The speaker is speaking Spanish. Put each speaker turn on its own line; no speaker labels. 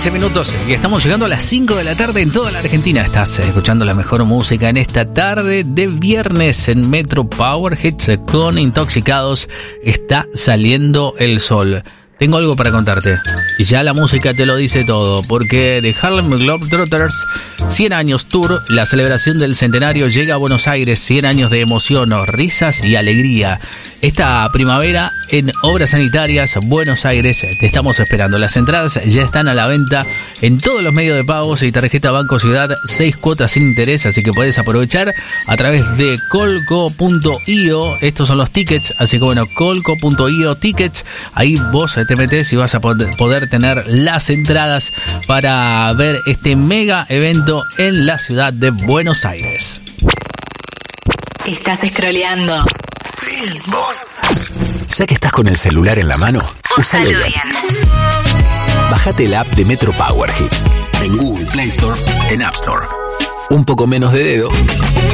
15 minutos y estamos llegando a las 5 de la tarde en toda la Argentina. Estás escuchando la mejor música en esta tarde de viernes en Metro Power Hits con Intoxicados. Está saliendo el sol. Tengo algo para contarte. Y ya la música te lo dice todo, porque de Harlem Globetrotters 100 años Tour, la celebración del centenario llega a Buenos Aires. 100 años de emoción, risas y alegría. Esta primavera en Obras Sanitarias, Buenos Aires, te estamos esperando. Las entradas ya están a la venta en todos los medios de pagos y tarjeta Banco Ciudad, 6 cuotas sin interés, así que puedes aprovechar a través de colco.io. Estos son los tickets, así que bueno, colco.io tickets, ahí vos te metés y vas a poder tener las entradas para ver este mega evento en la ciudad de Buenos Aires.
Estás scrolleando.
Sí, vos. Ya que estás con el celular en la mano, úsalo bien. Bájate la app de Metro Power Hits en Google Play Store, en App Store. Un poco menos de dedo